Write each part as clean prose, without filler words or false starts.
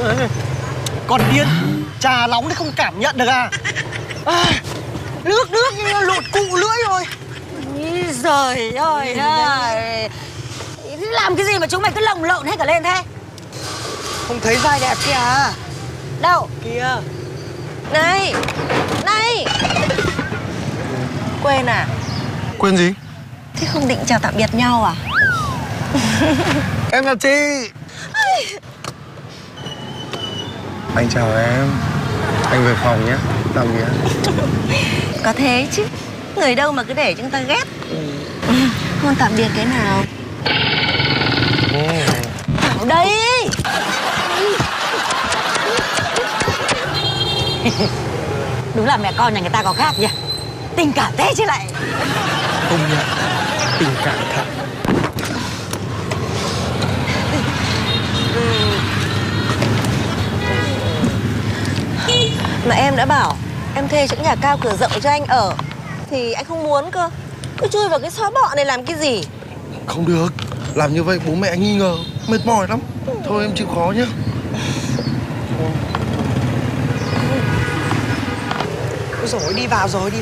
Còn điên, trà nóng thì không cảm nhận được à? Nước như lột cụ lưỡi rồi. Ý giời ơi ơi. Làm cái gì mà chúng mày cứ lồng lộn hết cả lên thế? Không thấy vai đẹp kìa à? Đâu? Kìa. Này, này. Quên à? Quên gì? Thế không định chào tạm biệt nhau à? Em là Chi. Anh chào em. Anh về phòng nhé. Làm gì ạ? Có thế chứ. Người đâu mà cứ để chúng ta ghét. Hôn tạm biệt cái nào? Vào đây. Đúng là mẹ con nhà người ta có khác nhỉ. Tình cảm thế chứ lại. Công nhận, tình cảm thật. Mà em đã bảo em thuê chỗ nhà cao cửa rộng cho anh ở thì anh không muốn cơ. Cứ chui vào cái xó bọ này làm cái gì? Không được. Làm như vậy bố mẹ nghi ngờ. Mệt mỏi lắm. Thôi em chịu khó nhé. Ôi dồi, đi vào rồi.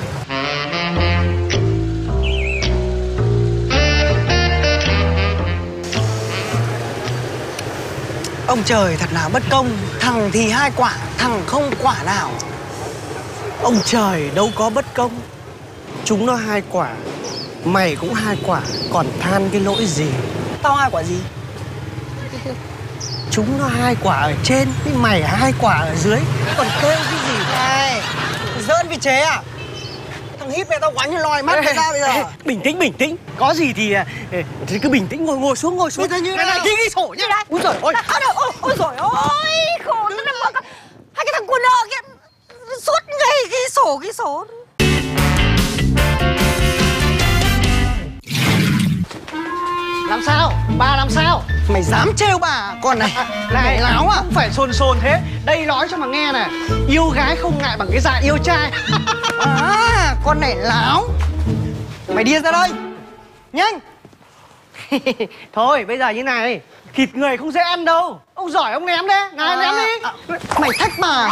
Ông trời thật là bất công. Thằng thì 2 quả, thằng không quả nào. Ông trời đâu có bất công. Chúng nó 2 quả, mày cũng 2 quả, còn than cái lỗi gì? Tao 2 quả gì? Chúng nó 2 quả ở trên, mày 2 quả ở dưới. Còn kêu cái gì này? Giỡn vì chế à? Thằng hít về tao quánh như lòi mắt người ta bây giờ. Bình tĩnh. Có gì thì cứ bình tĩnh, ngồi xuống. Như này ghi sổ nhá. Úi giời ơi. Ôi giời ơi, khổ thật là mất. Hai cái thằng cu nợ kia suốt ngày ghi sổ. Làm sao? Bà làm sao? Mày dám trêu bà con này. Này láo à? Không phải sồn thế. Đây nói cho mà nghe này. Yêu gái không ngại bằng cái dạ yêu trai. À, con này láo. Mày đi ra đây. Nhanh. Thôi bây giờ như này, thịt người không dễ ăn đâu. Ông giỏi ông ném đấy. Này ném đi. Mày thách bà.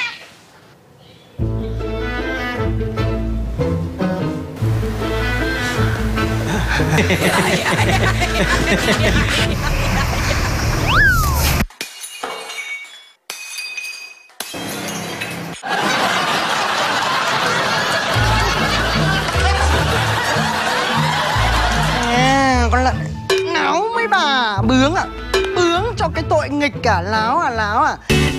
Con lợn láo mấy bà. Bướng à? Bướng cho cái tội nghịch cả. Láo à?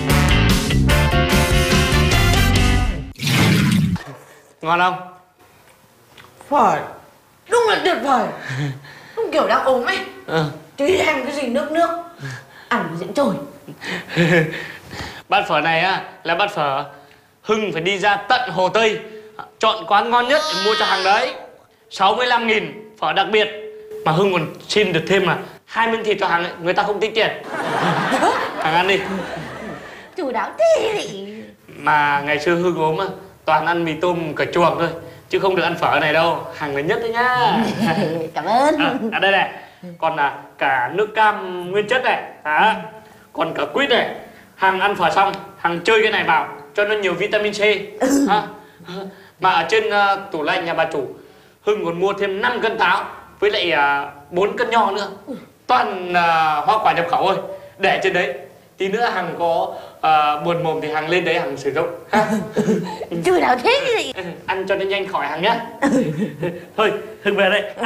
Ngon không? Phải. Đúng là tuyệt vời. Đúng kiểu đang ốm ấy. Chứ ăn cái gì nước ăn diễn trôi. Bát phở này á là bát phở Hưng phải đi ra tận Hồ Tây chọn quán ngon nhất để mua cho hàng đấy. 65.000 phở đặc biệt. Mà Hưng còn xin được thêm là 2 miếng thịt cho hàng ấy. Người ta không tính tiền. Hàng ăn đi. Chủ đáo thế thì. Mà ngày xưa Hưng ốm á toàn ăn mì tôm cả chuồng thôi, chứ không được ăn phở này đâu. Hàng là nhất đấy nhá. Cảm ơn. Đây này. Còn là cả nước cam nguyên chất này. Còn cả quýt này. Hàng ăn phở xong, hàng chơi cái này vào cho nó nhiều vitamin C. Mà ở trên tủ lạnh nhà bà chủ, Hưng còn mua thêm 5 cân táo với lại 4 cân nho nữa. Toàn hoa quả nhập khẩu thôi. Để trên đấy. Tí nữa Hằng có buồn mồm thì Hằng lên đấy Hằng sử dụng. Chủ đáo thế gì. Ăn cho nó nhanh khỏi Hằng nhá. Thôi Hưng về đây.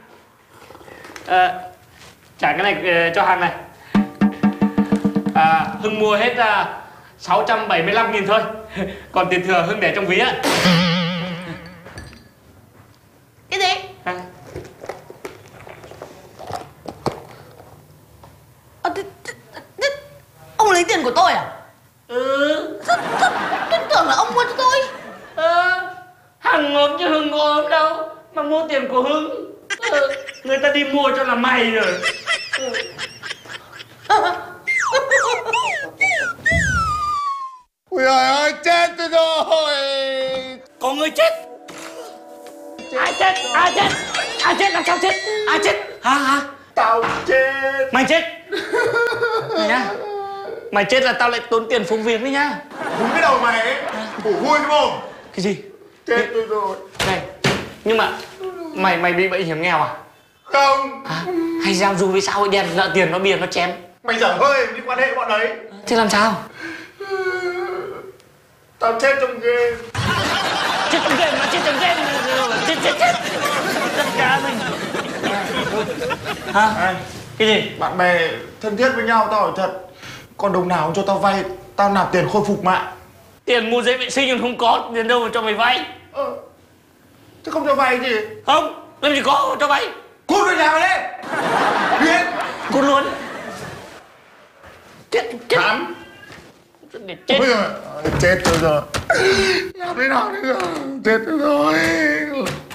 Trả cái này cho Hằng này. Hưng mua hết 675.000 thôi. Còn tiền thừa Hưng để trong ví á. Cái gì? Ông lấy tiền của tôi à? Tôi tưởng là ông mua cho tôi. Hằng ốm chứ Hưng có ốm đâu mà mua tiền của Hưng. Người ta đi mua cho là mày rồi. Ui giời ơi, chết tôi rồi. Có người chết. Ai chết? Làm sao chết? Ai chết? Hả? Tao chết. Mày chết. Mày nhá. Mày chết là tao lại tốn tiền phục việc đấy nhá. Đúng cái đầu mày ấy. Ngủ vui đúng không? Cái gì? Chết tôi rồi. Này, nhưng mà mày bị bệnh hiểm nghèo à? Không. À, hay giao du với xã hội đen, nợ tiền nó biền nó chém. Mày dở hơi đi quan hệ bọn đấy. Thế làm sao? Tao chết trong game. Chết trong game mà, chết trong game. Chết. Tất cả mình. Hả? Này, Cái gì? bạn bè thân thiết với nhau tao hỏi thật. Còn đồng nào cho tao vay, tao nạp tiền khôi phục mạng. Tiền mua giấy vệ sinh còn không có, tiền đâu mà cho mày vay? Chứ không cho vay gì. Không, làm gì có cho vay. Cút về nhà mày đi. Biến. Cút luôn. Chết. Thắm. Để chết. Bây giờ chết tôi rồi. Làm thế nào nữa? Chết tôi rồi.